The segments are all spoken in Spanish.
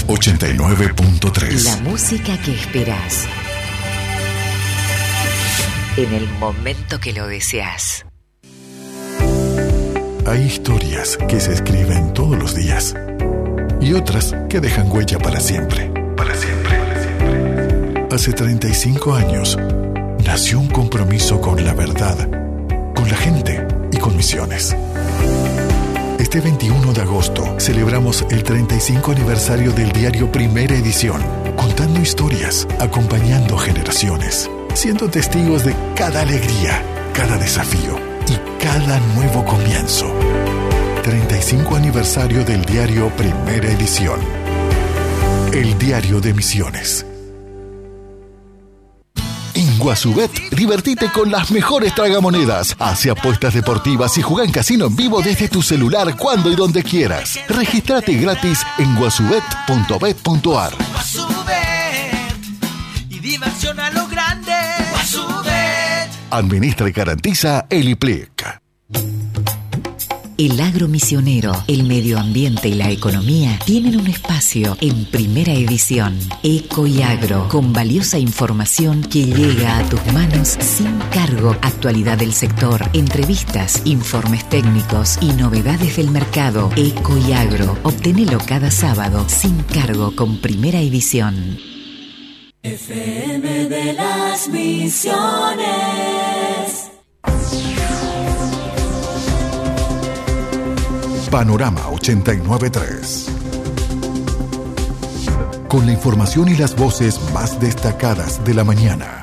89.3. La música que esperás en el momento que lo deseas. Hay historias que se escriben todos los días y otras que dejan huella para siempre. Para siempre. Hace 35 años nació un compromiso con la verdad, con la gente y con Misiones. Este 21 de agosto celebramos el 35 aniversario del diario Primera Edición, contando historias, acompañando generaciones, siendo testigos de cada alegría, cada desafío y cada nuevo comienzo. 35 aniversario del diario Primera Edición. El diario de Misiones. En Guasubet, divertite con las mejores tragamonedas. Hace apuestas deportivas y juega en casino en vivo desde tu celular cuando y donde quieras. Regístrate gratis en guasubet.bet.ar. Guasubet y diversión a lo grande. Guasubet. Administra y garantiza el IPLEC. El agro misionero, el medio ambiente y la economía tienen un espacio en Primera Edición. Eco y Agro, con valiosa información que llega a tus manos sin cargo. Actualidad del sector, entrevistas, informes técnicos y novedades del mercado. Eco y Agro, obtenelo cada sábado sin cargo con Primera Edición. FM de las Misiones. Panorama 89.3. Con la información y las voces más destacadas de la mañana.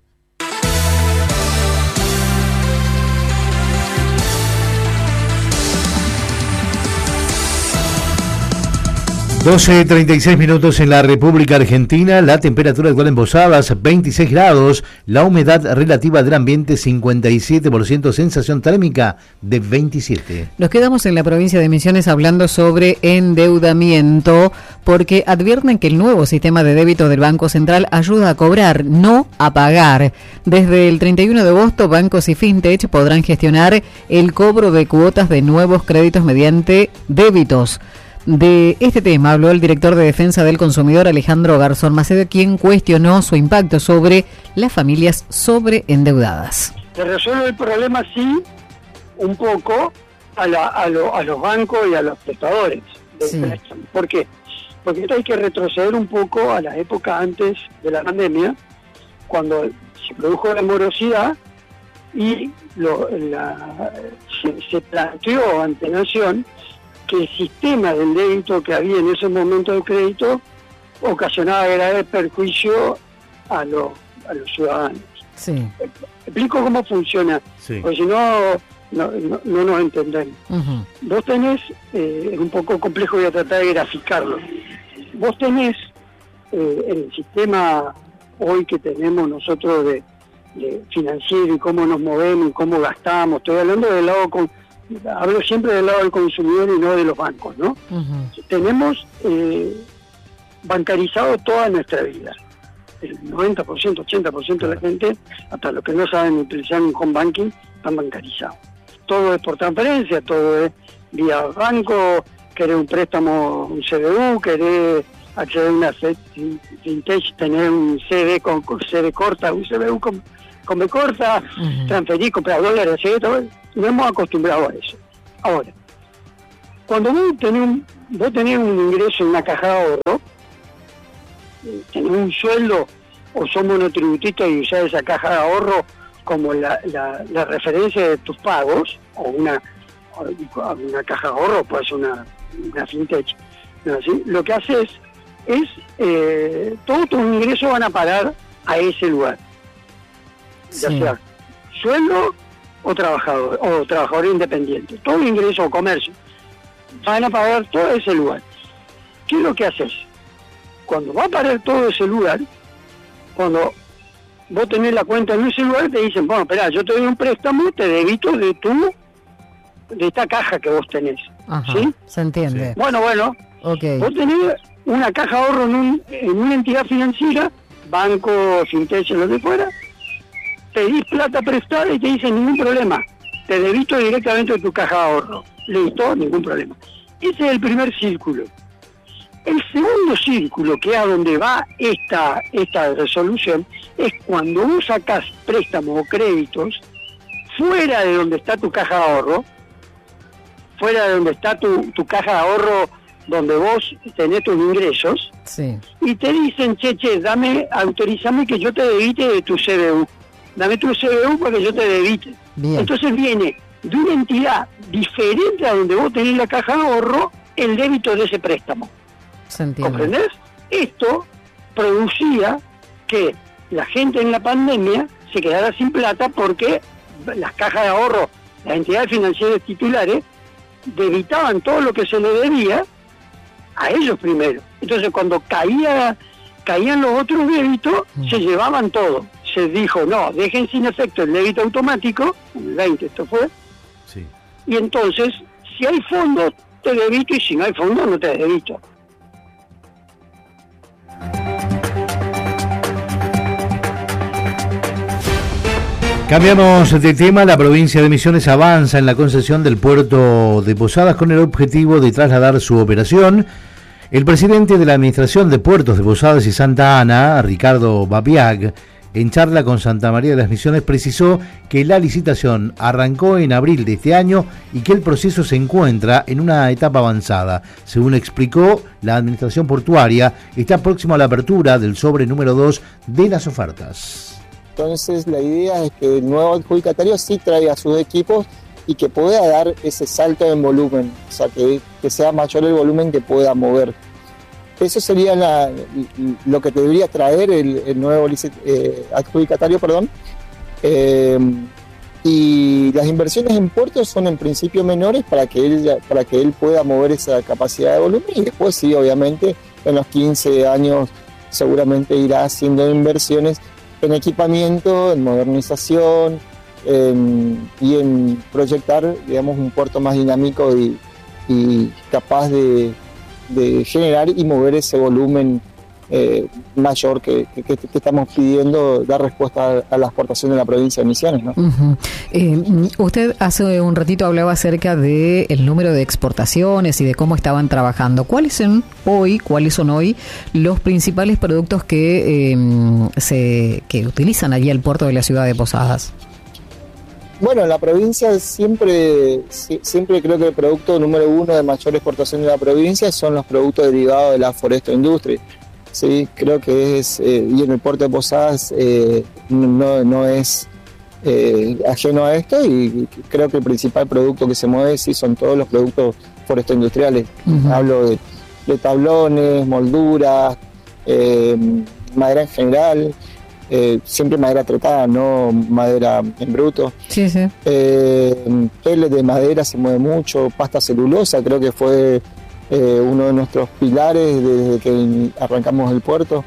12:36 minutos en la República Argentina. La temperatura actual en Posadas 26 grados, la humedad relativa del ambiente 57%, sensación térmica de 27. Nos quedamos en la provincia de Misiones hablando sobre endeudamiento, porque advierten que el nuevo sistema de débito del Banco Central ayuda a cobrar, no a pagar. Desde el 31 de agosto, bancos y fintech podrán gestionar el cobro de cuotas de nuevos créditos mediante débitos. De este tema habló el director de Defensa del Consumidor, Alejandro Garzón Macedo, quien cuestionó su impacto sobre las familias sobreendeudadas. Se resuelve el problema, sí, un poco a los bancos y a los prestadores del préstamo. ¿Por qué? Porque hay que retroceder un poco a la época antes de la pandemia, cuando se produjo la morosidad y se planteó ante Nación que el sistema del débito que había en ese momento de crédito ocasionaba grave perjuicio a los ciudadanos. Sí. Explico cómo funciona, porque si no nos entendemos. Uh-huh. Vos tenés, es un poco complejo, voy a tratar de graficarlo. Vos tenés el sistema hoy que tenemos nosotros de financiero y cómo nos movemos y cómo gastamos. Estoy hablando del lado hablo siempre del lado del consumidor y no de los bancos, ¿no? Uh-huh. Tenemos bancarizado toda nuestra vida. El 90%, 80% de la gente, hasta los que no saben utilizar un home banking, están bancarizados. Todo es por transferencia, todo es vía banco, querés un préstamo, un CBU, querés acceder a una fintech, tener un CD con CD corta, un CBU con B corta, uh-huh. Transferir, comprar dólares, todo. Nos hemos acostumbrado a eso. Ahora, cuando vos tenés un ingreso en una caja de ahorro, tenés un sueldo o sos monotributista y usás esa caja de ahorro como la referencia de tus pagos, o una caja de ahorro, puede ser una fintech, ¿no? ¿Sí? Lo que haces es todos tus ingresos van a parar a ese lugar, ya sea sueldo o trabajador independiente, todo el ingreso o comercio van a pagar todo ese lugar. ¿Qué es lo que haces? Cuando va a parar todo ese lugar, cuando vos tenés la cuenta en ese lugar, te dicen, bueno, espera, yo te doy un préstamo, te debito de esta caja que vos tenés. Ajá, ¿sí? Se entiende. Sí. Bueno, okay. Vos tenés una caja de ahorro en una entidad financiera, banco, fintech, lo que fuera, pedís plata prestada y te dicen ningún problema, te debito directamente de tu caja de ahorro. Listo, ningún problema. Ese es el primer círculo. El segundo círculo, que es a donde va esta resolución, es cuando vos sacás préstamos o créditos fuera de donde está tu caja de ahorro, fuera de donde está tu caja de ahorro, donde vos tenés tus ingresos, sí, y te dicen, autorízame que yo te debite de tu CBU. Dame tu CBU para que yo te debite. bien. Entonces viene de una entidad diferente a donde vos tenés la caja de ahorro el débito de ese préstamo. Se entiende. ¿Comprendés? Esto producía que la gente en la pandemia se quedara sin plata porque las cajas de ahorro, las entidades financieras titulares, debitaban todo lo que se le debía a ellos primero. Entonces cuando caían los otros débitos, se llevaban todo. Se dijo, no, dejen sin efecto el débito automático, en el 20 esto fue, Sí. y entonces, si hay fondos, te debito, y si no hay fondos, no te debito. Cambiamos de tema. La provincia de Misiones avanza en la concesión del puerto de Posadas con el objetivo de trasladar su operación. El presidente de la Administración de Puertos de Posadas y Santa Ana, Ricardo Babiag, en charla con Santa María de las Misiones, precisó que la licitación arrancó en abril de este año y que el proceso se encuentra en una etapa avanzada. Según explicó, la Administración Portuaria está próxima a la apertura del sobre número 2 de las ofertas. Entonces la idea es que el nuevo adjudicatario sí traiga sus equipos y que pueda dar ese salto en volumen, o sea, que sea mayor el volumen que pueda mover. Eso sería lo que debería traer el nuevo adjudicatario, y las inversiones en puertos son en principio menores para que él pueda mover esa capacidad de volumen, y después sí, obviamente, en los 15 años seguramente irá haciendo inversiones en equipamiento, en modernización, y en proyectar, digamos, un puerto más dinámico y capaz de generar y mover ese volumen mayor que estamos pidiendo, dar respuesta a la exportación de la provincia de Misiones, ¿no? Usted hace un ratito hablaba acerca del número de exportaciones y de cómo estaban trabajando. ¿Cuáles son hoy los principales productos que utilizan allí el puerto de la ciudad de Posadas? Bueno, la provincia siempre creo que el producto número uno de mayor exportación de la provincia son los productos derivados de la foresto-industria. Sí, creo que y en el puerto de Posadas no es ajeno a esto, y creo que el principal producto que se mueve sí son todos los productos foresto-industriales. Uh-huh. Hablo de tablones, molduras, madera en general. Siempre madera tratada, no madera en bruto. Sí, sí. Peles de madera se mueve mucho, pasta celulosa creo que fue uno de nuestros pilares desde que arrancamos el puerto.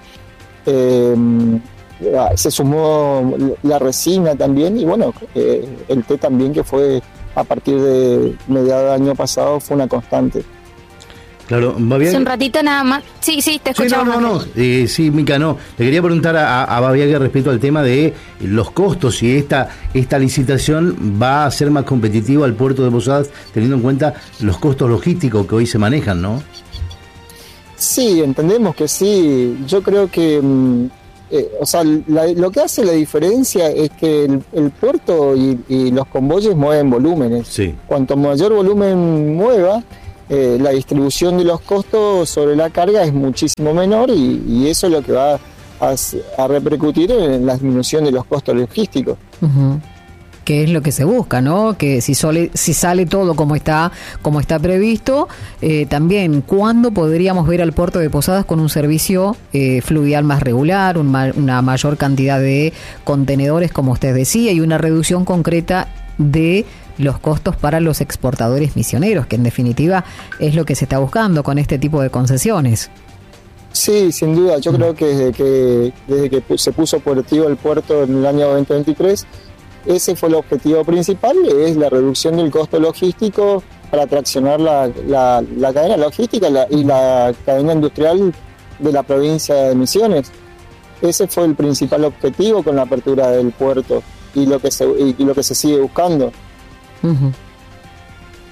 Se sumó la resina también, y bueno, el té también, que fue a partir de mediados del año pasado, fue una constante. Claro, hace un ratito nada más. Sí, te escuchamos. Sí, Mica, no. Le quería preguntar a Babiag respecto al tema de los costos, si esta licitación va a ser más competitiva al puerto de Posadas, teniendo en cuenta los costos logísticos que hoy se manejan, ¿no? Sí, entendemos que sí. Yo creo que, lo que hace la diferencia es que el puerto y los convoyes mueven volúmenes. Sí. Cuanto mayor volumen mueva, la distribución de los costos sobre la carga es muchísimo menor, y eso es lo que va a repercutir en la disminución de los costos logísticos. Uh-huh. Que es lo que se busca, ¿no? Que si sale todo como está previsto, también ¿cuándo podríamos ver al puerto de Posadas con un servicio fluvial más regular, una mayor cantidad de contenedores, como usted decía, y una reducción concreta de los costos para los exportadores misioneros, que en definitiva es lo que se está buscando con este tipo de concesiones? Sí, sin duda. Yo creo que desde que se puso operativo el puerto en el año 2023, ese fue el objetivo principal, es la reducción del costo logístico para traccionar la cadena logística y la cadena industrial de la provincia de Misiones. Ese fue el principal objetivo con la apertura del puerto, y lo que se sigue buscando. Uh-huh.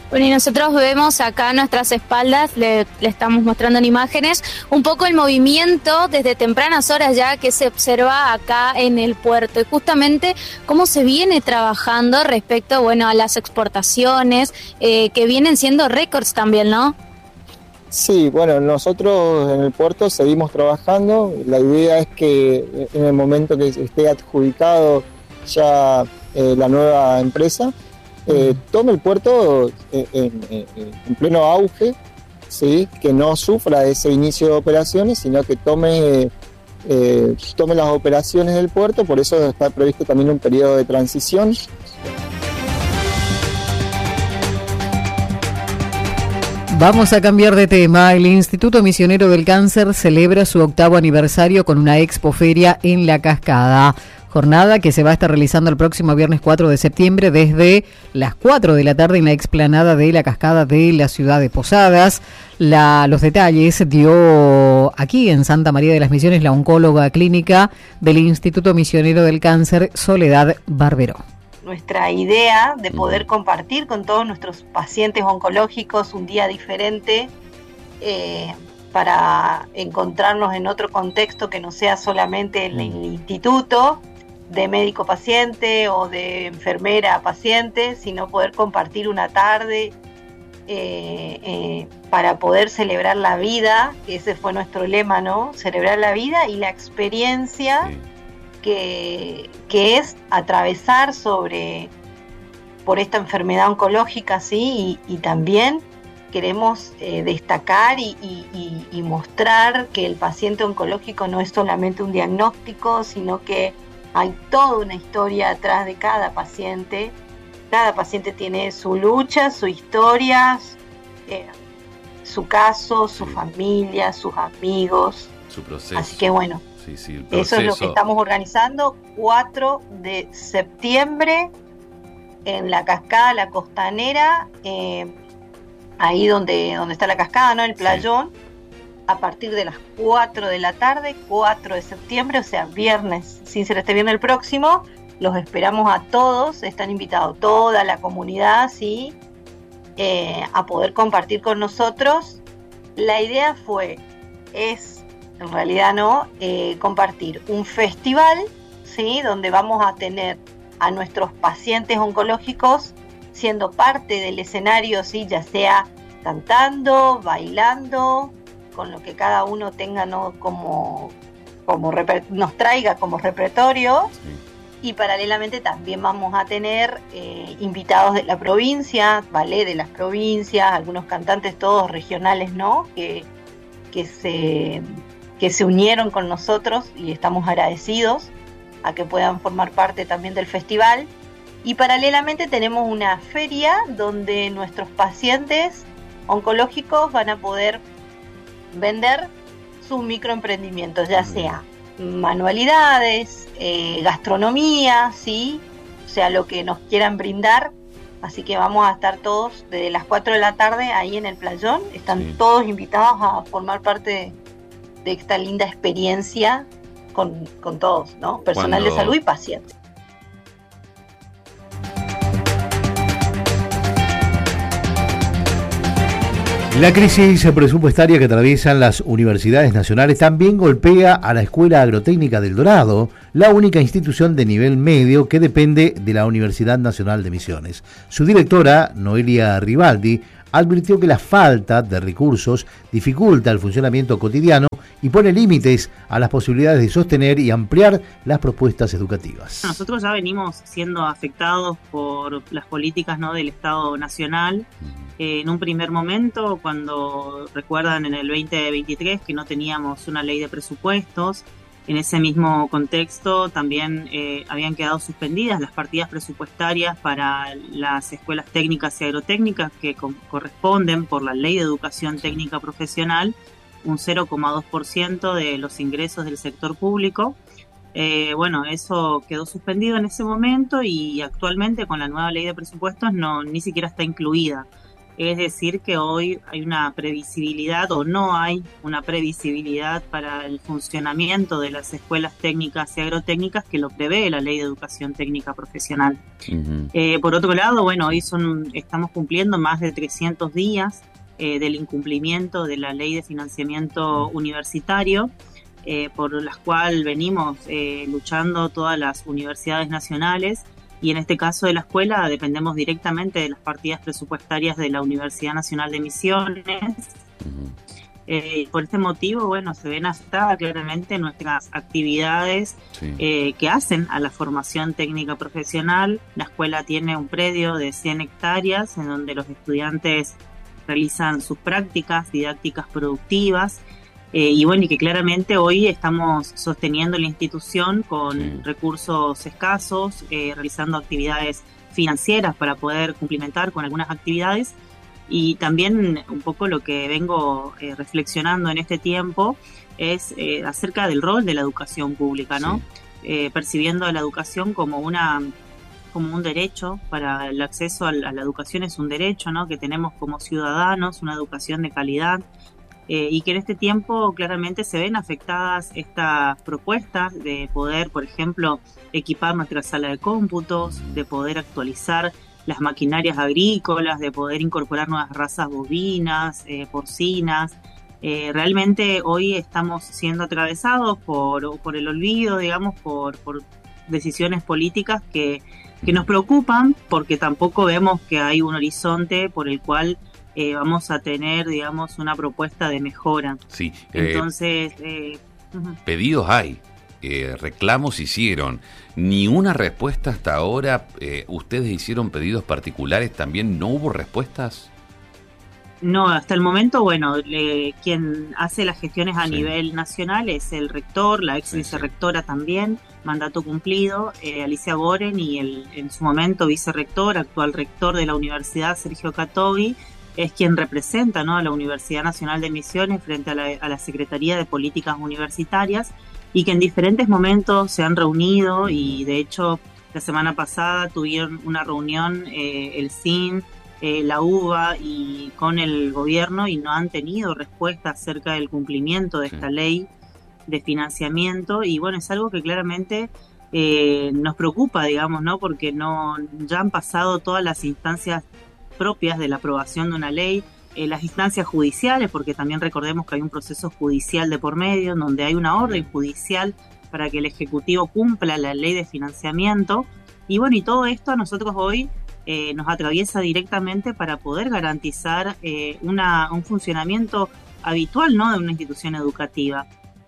Bueno, y nosotros vemos acá a nuestras espaldas, le estamos mostrando en imágenes, un poco el movimiento desde tempranas horas ya que se observa acá en el puerto y justamente cómo se viene trabajando respecto, bueno, a las exportaciones, que vienen siendo récords también, ¿no? Sí, bueno, nosotros en el puerto seguimos trabajando. La idea es que en el momento que esté adjudicado ya la nueva empresa, tome el puerto en pleno auge, ¿sí? Que no sufra ese inicio de operaciones, sino que tome las operaciones del puerto. Por eso está previsto también un periodo de transición. Vamos a cambiar de tema. El Instituto Misionero del Cáncer celebra su 8º aniversario con una expoferia en La Cascada. Jornada que se va a estar realizando el próximo viernes 4 de septiembre desde las 4 de la tarde en la explanada de La Cascada de la ciudad de Posadas. Los detalles dio aquí en Santa María de las Misiones la oncóloga clínica del Instituto Misionero del Cáncer, Soledad Barberó. Nuestra idea de poder compartir con todos nuestros pacientes oncológicos un día diferente para encontrarnos en otro contexto que no sea solamente el instituto de médico-paciente o de enfermera-paciente, sino poder compartir una tarde para poder celebrar la vida. Ese fue nuestro lema, ¿no? Celebrar la vida y la experiencia. Sí. Que es atravesar por esta enfermedad oncológica, ¿sí? Y también queremos destacar y mostrar que el paciente oncológico no es solamente un diagnóstico, sino que hay toda una historia atrás de cada paciente. Cada paciente tiene su lucha, su historia, su caso, su familia, sus amigos. Su proceso. Así que bueno. Sí, eso es lo que estamos organizando, 4 de septiembre en La Cascada, La Costanera, ahí donde está la cascada, ¿no? El playón, a partir de las 4 de la tarde, 4 de septiembre, o sea, viernes, sin ser este viernes el próximo. Los esperamos a todos, están invitados toda la comunidad, ¿sí? A poder compartir con nosotros. La idea en realidad no, compartir un festival, ¿sí? Donde vamos a tener a nuestros pacientes oncológicos siendo parte del escenario, ¿sí? Ya sea cantando, bailando, con lo que cada uno tenga, ¿no? Nos traiga como repertorio. Sí. Y paralelamente también vamos a tener invitados de la provincia, ballet de las provincias, algunos cantantes todos regionales, ¿no? Que se unieron con nosotros y estamos agradecidos a que puedan formar parte también del festival. Y paralelamente tenemos una feria donde nuestros pacientes oncológicos van a poder vender sus microemprendimientos, ya sea manualidades, gastronomía, ¿sí? O sea, lo que nos quieran brindar. Así que vamos a estar todos desde las 4 de la tarde ahí en el playón. Están todos invitados a formar parte de esta linda experiencia con todos, ¿no? Personal de salud y pacientes. La crisis presupuestaria que atraviesan las universidades nacionales también golpea a la Escuela Agrotécnica del Dorado, la única institución de nivel medio que depende de la Universidad Nacional de Misiones. Su directora, Noelia Ribaldi, advirtió que la falta de recursos dificulta el funcionamiento cotidiano y pone límites a las posibilidades de sostener y ampliar las propuestas educativas. Nosotros ya venimos siendo afectados por las políticas, ¿no? Del Estado Nacional. En un primer momento, cuando recuerdan en el 2023 que no teníamos una ley de presupuestos, en ese mismo contexto también habían quedado suspendidas las partidas presupuestarias para las escuelas técnicas y agrotécnicas que corresponden por la Ley de Educación Técnica Profesional, un 0,2% de los ingresos del sector público. Bueno, eso quedó suspendido en ese momento y actualmente con la nueva ley de presupuestos ni siquiera está incluida. es decir que hoy hay una previsibilidad o no hay una previsibilidad para el funcionamiento de las escuelas técnicas y agrotécnicas que lo prevé la Ley de Educación Técnica Profesional. Por otro lado, bueno, hoy estamos cumpliendo más de 300 días del incumplimiento de la Ley de Financiamiento Universitario, por las cuales venimos luchando todas las universidades nacionales, y en este caso de la escuela dependemos directamente de las partidas presupuestarias de la Universidad Nacional de Misiones. Por este motivo, bueno, se ven afectadas claramente nuestras actividades que hacen a la formación técnica profesional. La escuela tiene un predio de 100 hectáreas en donde los estudiantes realizan sus prácticas didácticas productivas, y bueno, y que claramente hoy estamos sosteniendo la institución con recursos escasos, realizando actividades financieras para poder cumplimentar con algunas actividades, y también un poco lo que vengo reflexionando en este tiempo es acerca del rol de la educación pública, ¿no? Percibiendo a la educación como un derecho. Para el acceso a la educación es un derecho, ¿no?, que tenemos como ciudadanos, una educación de calidad, y que en este tiempo claramente se ven afectadas estas propuestas de poder, por ejemplo, equipar nuestra sala de cómputos, de poder actualizar las maquinarias agrícolas, de poder incorporar nuevas razas bovinas, porcinas. Realmente hoy estamos siendo atravesados por el olvido, digamos, por decisiones políticas que nos preocupan, porque tampoco vemos que hay un horizonte por el cual vamos a tener, digamos, una propuesta de mejora. Sí. Entonces, pedidos hay, reclamos hicieron, ni una respuesta hasta ahora. ¿Ustedes hicieron pedidos particulares también? ¿No hubo respuestas? No, hasta el momento, bueno, quien hace las gestiones a nivel nacional es el rector, la ex vicerrectora también, mandato cumplido, Alicia Goren, y en su momento vicerrector, actual rector de la universidad, Sergio Catovi, es quien representa, ¿no?, a la Universidad Nacional de Misiones frente a la Secretaría de Políticas Universitarias, y que en diferentes momentos se han reunido, y de hecho la semana pasada tuvieron una reunión el CIN, la UBA y con el gobierno, y no han tenido respuesta acerca del cumplimiento de esta ley de financiamiento. Y bueno, es algo que claramente nos preocupa, digamos, ¿no?, porque ya han pasado todas las instancias propias de la aprobación de una ley, las instancias judiciales, porque también recordemos que hay un proceso judicial de por medio, en donde hay una orden judicial para que el Ejecutivo cumpla la ley de financiamiento. Y bueno, y todo esto a nosotros hoy nos atraviesa directamente para poder garantizar un funcionamiento habitual, ¿no?, de una institución educativa.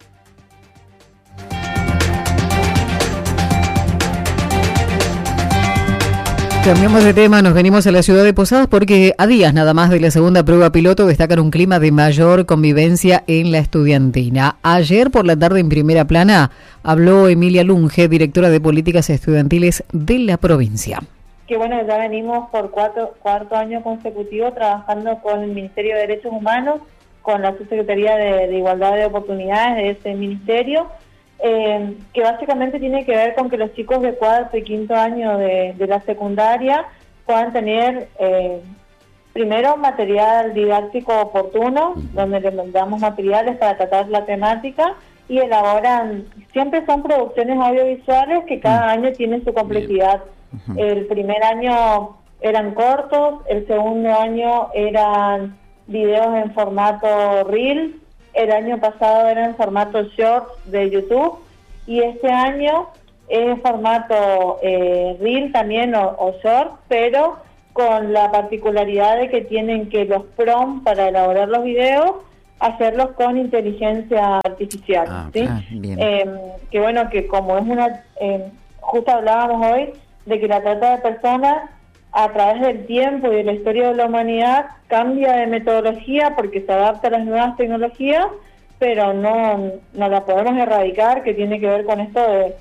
Cambiamos de tema, nos venimos a la ciudad de Posadas porque a días nada más de la segunda prueba piloto destacan un clima de mayor convivencia en la estudiantina. Ayer por la tarde en Primera Plana habló Emilia Lunge, directora de Políticas Estudiantiles de la provincia. Que bueno, ya venimos por cuarto año consecutivo trabajando con el Ministerio de Derechos Humanos, con la Subsecretaría de Igualdad de Oportunidades de ese ministerio, que básicamente tiene que ver con que los chicos de cuarto y quinto año de la secundaria puedan tener primero material didáctico oportuno, donde les damos materiales para tratar la temática, y elaboran, siempre son producciones audiovisuales que cada año tienen su complejidad. El primer año eran cortos, el segundo año eran videos en formato Reel, el año pasado era en formato Shorts de YouTube, y este año es en formato Reel también o Shorts, pero con la particularidad de que tienen que los prompts para elaborar los videos hacerlos con inteligencia artificial, ¿sí? Que bueno, que como es justo hablábamos hoy de que la trata de personas a través del tiempo y de la historia de la humanidad cambia de metodología porque se adapta a las nuevas tecnologías, pero no la podemos erradicar, que tiene que ver con esto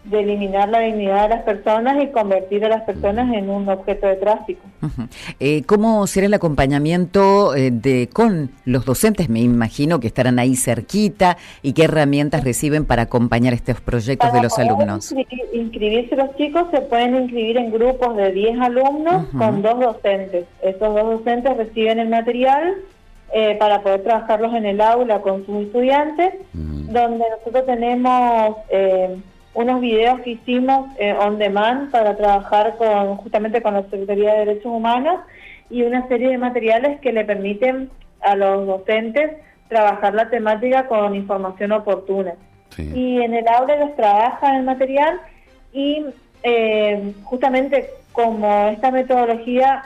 eliminar la dignidad de las personas y convertir a las personas en un objeto de tráfico. ¿Cómo será el acompañamiento con los docentes? Me imagino que estarán ahí cerquita, y qué herramientas reciben para acompañar estos proyectos de los alumnos. Inscribirse los chicos se pueden inscribir en grupos de 10 alumnos con 2 docentes. Esos 2 docentes reciben el material para poder trabajarlos en el aula con sus estudiantes, donde nosotros tenemos unos videos que hicimos on demand para trabajar justamente con la Secretaría de Derechos Humanos, y una serie de materiales que le permiten a los docentes trabajar la temática con información oportuna. Sí. Y en el aula los trabajan el material, y justamente como esta metodología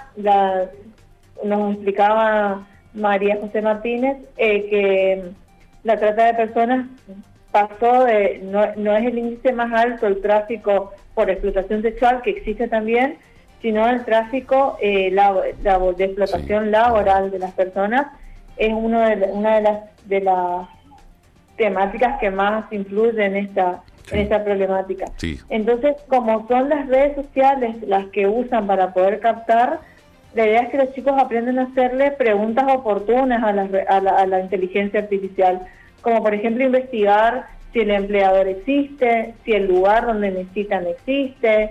nos explicaba María José Martínez, que la trata de personas pasó de, no es el índice más alto el tráfico por explotación sexual, que existe también, sino el tráfico de explotación laboral de las personas es una de las temáticas que más influye en esta problemática. Sí. Entonces, como son las redes sociales las que usan para poder captar, la idea es que los chicos aprendan a hacerle preguntas oportunas a la inteligencia artificial, como por ejemplo investigar si el empleador existe, si el lugar donde necesitan existe,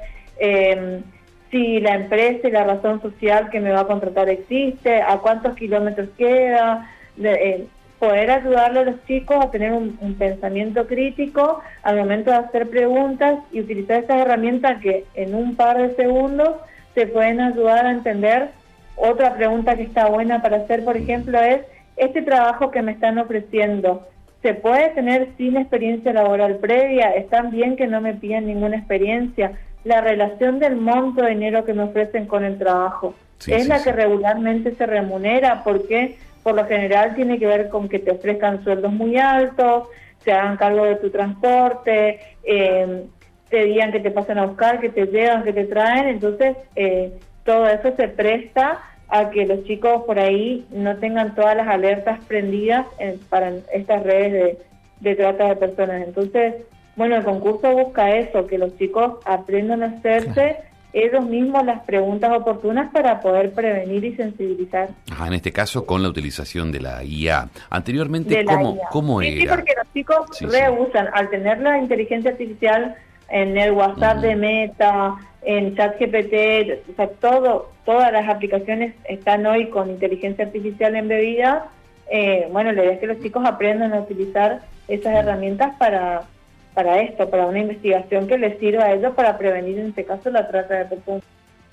si la empresa y la razón social que me va a contratar existe, a cuántos kilómetros queda, poder ayudarle a los chicos a tener un pensamiento crítico al momento de hacer preguntas, y utilizar estas herramientas que en un par de segundos te pueden ayudar a entender. Otra pregunta que está buena para hacer, por ejemplo, es: este trabajo que me están ofreciendo, ¿se puede tener sin experiencia laboral previa? ¿Están bien que no me pidan ninguna experiencia? La relación del monto de dinero que me ofrecen con el trabajo, ¿es la que regularmente se remunera? Porque por lo general tiene que ver con que te ofrezcan sueldos muy altos, se hagan cargo de tu transporte, te digan que te pasan a buscar, que te llevan, que te traen. Entonces todo eso se presta a que los chicos por ahí no tengan todas las alertas prendidas para estas redes de trata de personas. Entonces, bueno, el concurso busca eso, que los chicos aprendan a hacerse ellos mismos las preguntas oportunas para poder prevenir y sensibilizar. En este caso con la utilización de la IA. Anteriormente, de ¿cómo era? Sí, porque los chicos reusan, al tener la inteligencia artificial en el WhatsApp de Meta, en ChatGPT, o sea, todas las aplicaciones están hoy con inteligencia artificial embebida. Bueno, la idea es que los chicos aprendan a utilizar esas herramientas para una investigación que les sirva a ellos para prevenir, en este caso, la trata de personas.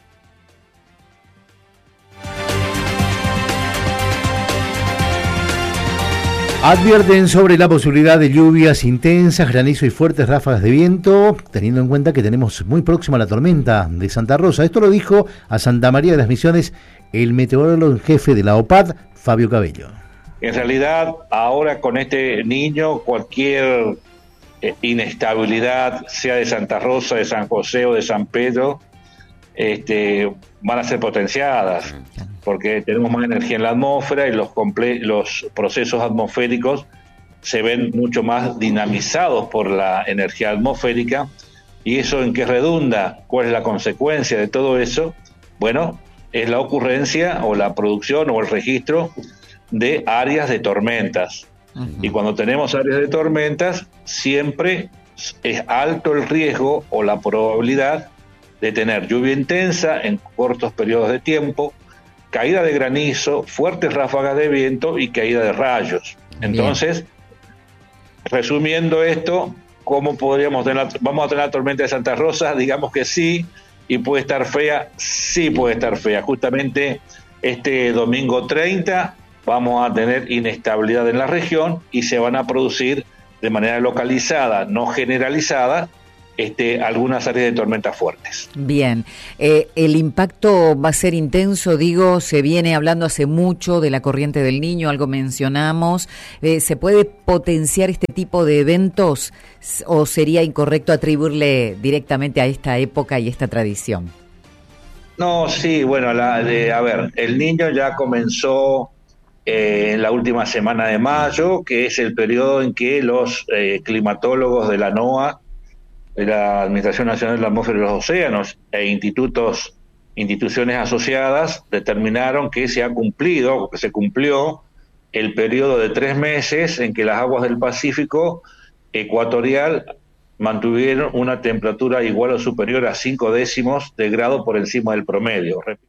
Advierten sobre la posibilidad de lluvias intensas, granizo y fuertes ráfagas de viento, teniendo en cuenta que tenemos muy próxima la tormenta de Santa Rosa. Esto lo dijo a Santa María de las Misiones el meteorólogo en jefe de la OPAD, Fabio Cabello. En realidad, ahora con este niño, cualquier inestabilidad, sea de Santa Rosa, de San José o de San Pedro, van a ser potenciadas, porque tenemos más energía en la atmósfera y los procesos atmosféricos se ven mucho más dinamizados por la energía atmosférica. ¿Y eso en qué redunda? ¿Cuál es la consecuencia de todo eso? Bueno, es la ocurrencia o la producción o el registro de áreas de tormentas. Y cuando tenemos áreas de tormentas, siempre es alto el riesgo o la probabilidad de tener lluvia intensa en cortos periodos de tiempo, caída de granizo, fuertes ráfagas de viento y caída de rayos. Entonces, resumiendo esto, ¿cómo podríamos tener? ¿Vamos a tener la tormenta de Santa Rosa? Digamos que sí. ¿Y puede estar fea? Sí puede estar fea. Justamente este domingo 30 vamos a tener inestabilidad en la región y se van a producir de manera localizada, no generalizada, algunas áreas de tormentas fuertes. Bien, el impacto va a ser intenso, se viene hablando hace mucho de la corriente del Niño, algo mencionamos. ¿Se puede potenciar este tipo de eventos o sería incorrecto atribuirle directamente a esta época y esta tradición? No, sí, bueno, el Niño ya comenzó en la última semana de mayo, que es el periodo en que los climatólogos de la NOAA de la Administración Nacional de la Atmósfera y los Océanos e instituciones asociadas determinaron que se cumplió el periodo de 3 meses en que las aguas del Pacífico ecuatorial mantuvieron una temperatura igual o superior a 0,5 de grado por encima del promedio.